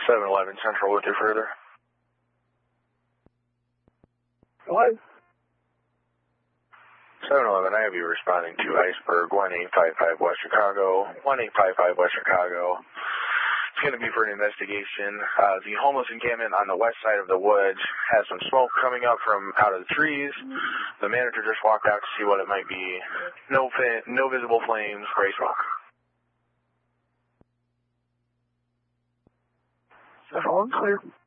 711 Central with you further. What? 711, I have you responding to Iceberg 1855 West Chicago, 1855 West Chicago. It's going to be for an investigation. The homeless encampment on the west side of the woods has some smoke coming up from out of the trees. The manager just walked out to see what it might be. No visible flames, gray smoke. All clear.